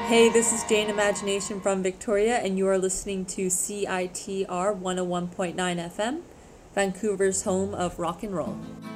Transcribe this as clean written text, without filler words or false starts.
Hey, this is Jane Imagination from Victoria, and you are listening to CITR 101.9 FM, Vancouver's home of rock and roll.